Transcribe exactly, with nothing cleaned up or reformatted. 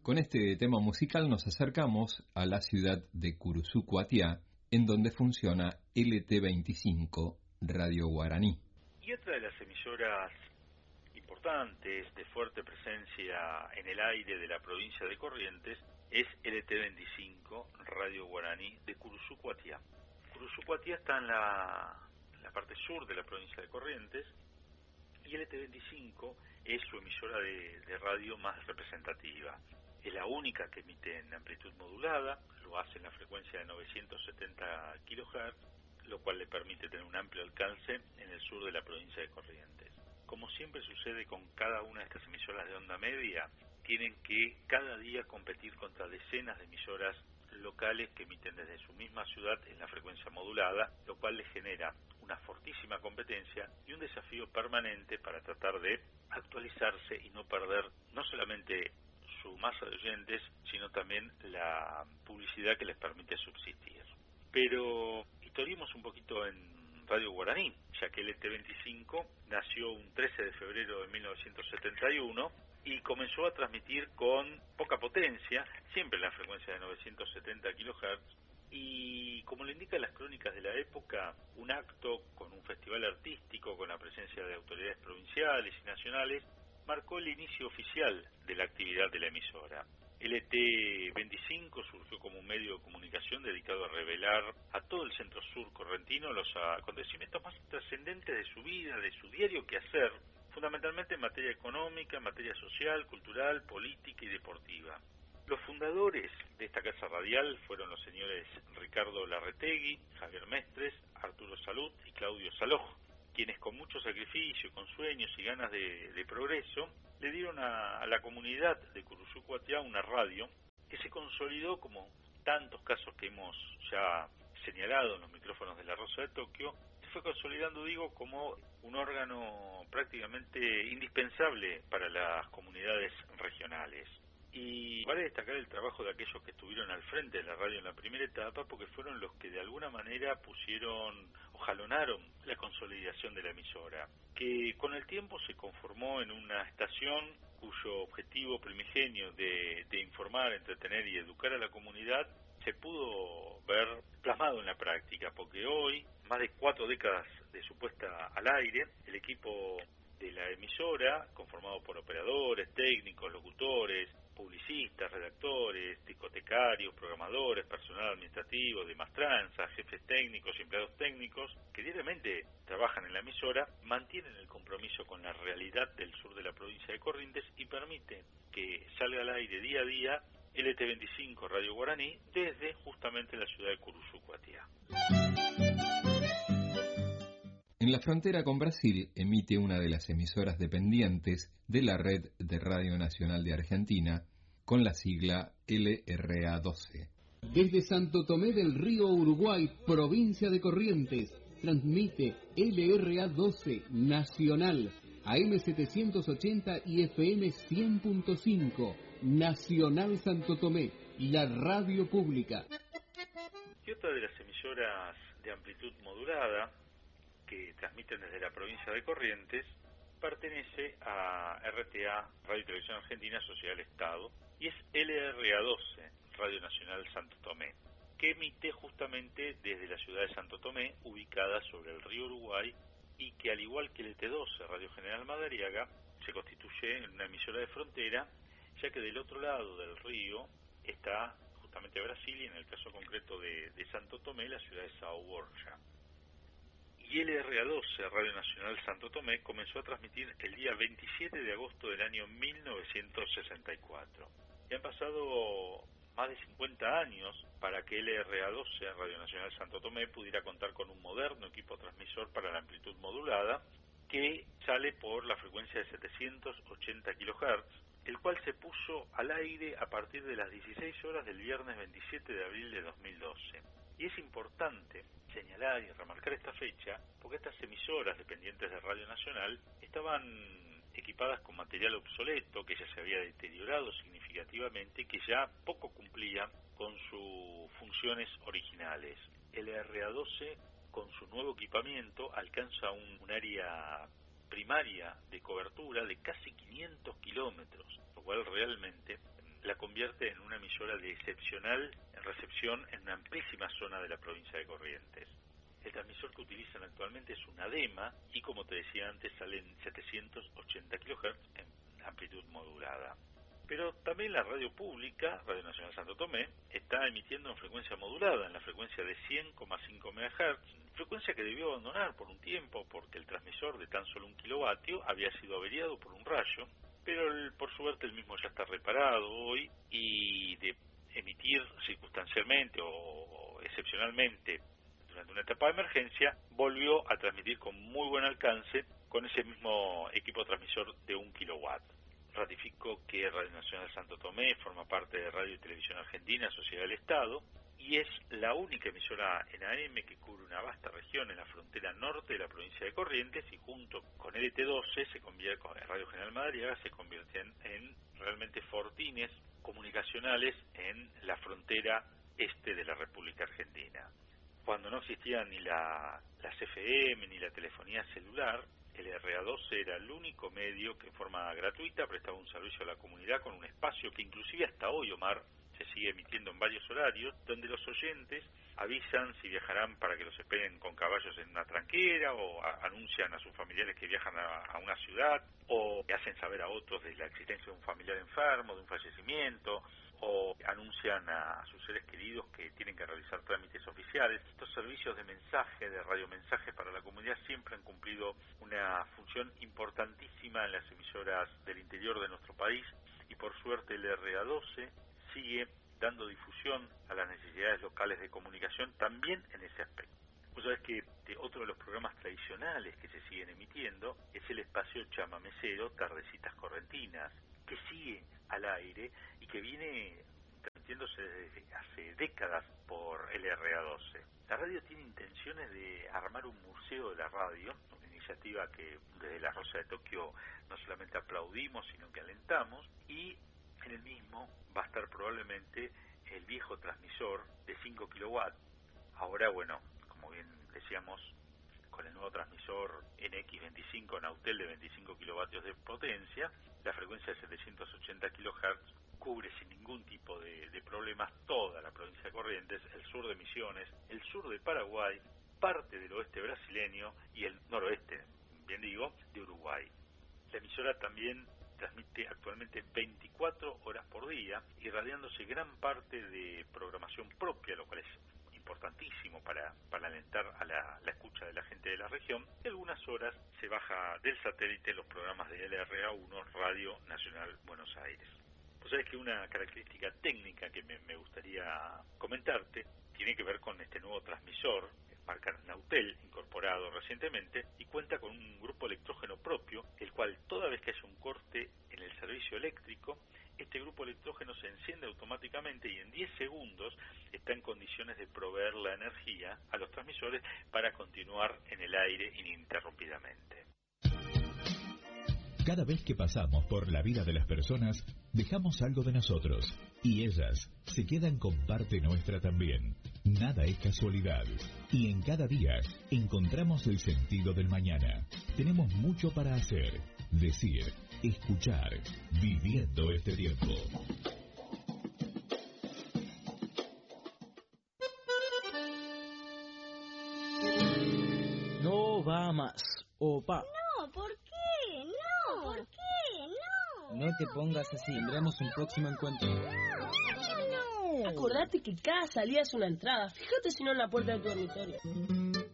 Con este tema musical nos acercamos a la ciudad de Curuzucuatiá, en donde funciona L T veinticinco Radio Guaraní. Y otra de las emisoras importantes de fuerte presencia en el aire de la provincia de Corrientes es L T veinticinco Radio Guaraní de Curuzucuatiá. Curuzucuatiá está en la, en la parte sur de la provincia de Corrientes y L T veinticinco es su emisora de, de radio más representativa. Es la única que emite en amplitud modulada, lo hace en la frecuencia de novecientos setenta kilohertz, lo cual le permite tener un amplio alcance en el sur de la provincia de Corrientes. Como siempre sucede con cada una de estas emisoras de onda media, tienen que cada día competir contra decenas de emisoras locales que emiten desde su misma ciudad en la frecuencia modulada, lo cual les genera una fortísima competencia y un desafío permanente para tratar de actualizarse y no perder no solamente su masa de oyentes, sino también la publicidad que les permite subsistir. Pero historiemos un poquito en Radio Guaraní, ya que L T veinticinco nació un trece de febrero de mil novecientos setenta y uno y comenzó a transmitir con poca potencia, siempre en la frecuencia de novecientos setenta kilohertz, y como lo indican las crónicas de la época, un acto con un festival artístico con la presencia de autoridades provinciales y nacionales marcó el inicio oficial de la actividad de la emisora. L T veinticinco surgió como un medio de comunicación dedicado a revelar a todo el centro sur correntino los acontecimientos más trascendentes de su vida, de su diario quehacer, fundamentalmente en materia económica, en materia social, cultural, política y deportiva. Los fundadores de esta casa radial fueron los señores Ricardo Larretegui, Javier Mestres, Arturo Salud y Claudio Saloj, quienes con mucho sacrificio, con sueños y ganas de, de progreso, le dieron a, a la comunidad de Curuzucuatiá una radio que se consolidó, como tantos casos que hemos ya señalado en los micrófonos de La Rosa de Tokio, se fue consolidando, digo, como un órgano prácticamente indispensable para las comunidades regionales. Y vale destacar el trabajo de aquellos que estuvieron al frente de la radio en la primera etapa, porque fueron los que de alguna manera pusieron o jalonaron la consolidación de la emisora, que con el tiempo se conformó en una estación cuyo objetivo primigenio de, de informar, entretener y educar a la comunidad se pudo ver plasmado en la práctica, porque hoy, más de cuatro décadas de su puesta al aire, el equipo de la emisora, conformado por operadores, técnicos, locutores, publicistas, redactores, discotecarios, programadores, personal administrativo, de maestranza, jefes técnicos y empleados técnicos, que diariamente trabajan en la emisora, mantienen el compromiso con la realidad del sur de la provincia de Corrientes y permiten que salga al aire día a día L T veinticinco Radio Guaraní desde justamente la ciudad de Curuzucuatiá. En la frontera con Brasil emite una de las emisoras dependientes de la Red de Radio Nacional de Argentina, con la sigla L R A doce. Desde Santo Tomé del Río Uruguay, provincia de Corrientes, transmite L R A doce Nacional, A M setecientos ochenta y F M cien punto cinco, Nacional Santo Tomé, la radio pública. Y otra de las emisoras de amplitud modulada que transmiten desde la provincia de Corrientes pertenece a R T A, Radio y Televisión Argentina, Sociedad del Estado, y es L R A doce, Radio Nacional Santo Tomé, que emite justamente desde la ciudad de Santo Tomé, ubicada sobre el río Uruguay, y que al igual que L T doce, Radio General Madariaga, se constituye en una emisora de frontera, ya que del otro lado del río está justamente Brasil, y en el caso concreto de, de Santo Tomé, la ciudad de Sao Borja. Y L R A doce, Radio Nacional Santo Tomé, comenzó a transmitir el día veintisiete de agosto del año mil novecientos sesenta y cuatro. Y han pasado más de cincuenta años para que L R A doce, Radio Nacional Santo Tomé, pudiera contar con un moderno equipo transmisor para la amplitud modulada, que sale por la frecuencia de setecientos ochenta kilohertz, el cual se puso al aire a partir de las dieciséis horas del viernes veintisiete de abril de dos mil doce. Y es importante señalar y remarcar esta fecha porque estas emisoras dependientes de Radio Nacional estaban equipadas con material obsoleto que ya se había deteriorado significativamente y que ya poco cumplía con sus funciones originales. L R A doce, con su nuevo equipamiento, alcanza un, un área primaria de cobertura de casi quinientos kilómetros, lo cual realmente la convierte en una emisora de excepcional recepción en una amplísima zona de la provincia de Corrientes. El transmisor que utilizan actualmente es una DEMA y, como te decía antes, salen setecientos ochenta kilohertz en amplitud modulada. Pero también la radio pública, Radio Nacional Santo Tomé, está emitiendo en frecuencia modulada, en la frecuencia de cien coma cinco megahertz, frecuencia que debió abandonar por un tiempo porque el transmisor de tan solo un kilovatio había sido averiado por un rayo, pero el, por suerte el mismo ya está reparado hoy y de emitir circunstancialmente o excepcionalmente durante una etapa de emergencia, volvió a transmitir con muy buen alcance con ese mismo equipo transmisor de un kilowatt. Ratifico que Radio Nacional Santo Tomé forma parte de Radio y Televisión Argentina, Sociedad del Estado, y es la única emisora en A M que cubre una vasta región en la frontera norte de la provincia de Corrientes y junto con L T doce, se convierte, con Radio General Madariaga, se convierten en realmente fortines comunicacionales en la frontera este de la República Argentina. Cuando no existía ni la, la C F M ni la telefonía celular, el R A doce era el único medio que en forma gratuita prestaba un servicio a la comunidad con un espacio que inclusive hasta hoy, Omar, se sigue emitiendo en varios horarios, donde los oyentes avisan si viajarán para que los esperen con caballos en una tranquera, o a, anuncian a sus familiares que viajan a, a una ciudad, o hacen saber a otros de la existencia de un familiar enfermo, de un fallecimiento, o anuncian a sus seres queridos que tienen que realizar trámites oficiales. Estos servicios de mensaje, de radiomensaje para la comunidad siempre han cumplido una función importantísima en las emisoras del interior de nuestro país y por suerte el R A doce sigue dando difusión a las necesidades locales de comunicación también en ese aspecto. Vos sabés que otro de los programas tradicionales que se siguen emitiendo es el espacio chamamecero Tardecitas Correntinas, que sigue al aire y que viene transmitiéndose desde hace décadas por el R A doce. La radio tiene intenciones de armar un museo de la radio, una iniciativa que desde la Rosa de Tokio no solamente aplaudimos, sino que alentamos, y en el mismo va a estar probablemente el viejo transmisor de cinco kilowatts. Ahora, bueno, como bien decíamos, con el nuevo transmisor N X veinticinco Nautel de veinticinco kilovatios de potencia, la frecuencia de setecientos ochenta kilohertz cubre sin ningún tipo de, de problemas toda la provincia de Corrientes, el sur de Misiones, el sur de Paraguay, parte del oeste brasileño y el noroeste, bien digo, de Uruguay. La emisora también transmite actualmente veinticuatro horas por día, irradiándose gran parte de programación propia, lo cual es importantísimo para, para alentar a la, la escucha de la gente de la región, y algunas horas se baja del satélite los programas de L R A uno, Radio Nacional Buenos Aires. Pues sabés que una característica técnica que me, me gustaría comentarte tiene que ver con este nuevo transmisor, marca Nautel, incorporado recientemente, y cuenta con un grupo electrógeno propio, el cual toda vez que haya un corte en el servicio eléctrico, este grupo electrógeno se enciende automáticamente y en diez segundos está en condiciones de proveer la energía a los transmisores para continuar en el aire ininterrumpidamente. Cada vez que pasamos por la vida de las personas, dejamos algo de nosotros, y ellas se quedan con parte nuestra también. Nada es casualidad, y en cada día encontramos el sentido del mañana. Tenemos mucho para hacer, decir, escuchar, viviendo este tiempo. No va más, opa. No, ¿por qué? No, ¿por qué? No. No te pongas así. Tendremos un próximo encuentro. No, no. Acordate que cada salida es una entrada. Fíjate si no en la puerta de tu dormitorio.